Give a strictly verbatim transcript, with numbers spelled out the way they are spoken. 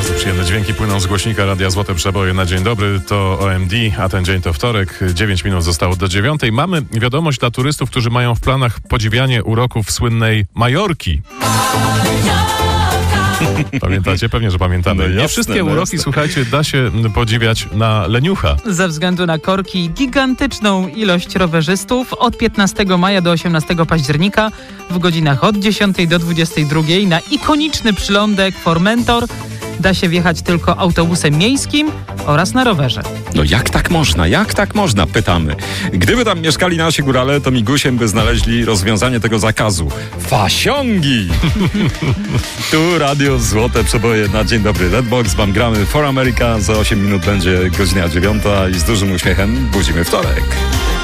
Przyjemne dźwięki płyną z głośnika Radia Złote Przeboje na dzień dobry. To O M D, a ten dzień to wtorek. dziewięć minut zostało do dziewiątej. Mamy wiadomość dla turystów, którzy mają w planach podziwianie uroków słynnej Majorki. Pamiętacie? Pewnie, że pamiętamy. No Nie jasne, wszystkie no uroki, jasne. słuchajcie, da się podziwiać na leniucha. Ze względu na korki i gigantyczną ilość rowerzystów od piętnastego maja do osiemnastego października w godzinach od dziesiątej do dwudziestej drugiej na ikoniczny przylądek Formentor da się wjechać tylko autobusem miejskim oraz na rowerze. No jak tak można? Jak tak można? Pytamy. Gdyby tam mieszkali nasi górale, to migusiem by znaleźli rozwiązanie tego zakazu. Fasiągi! Tu Radio Złote Przeboje na dzień dobry. Redbox, wam gramy For America. Za osiem minut będzie godzina dziewiąta i z dużym uśmiechem budzimy wtorek.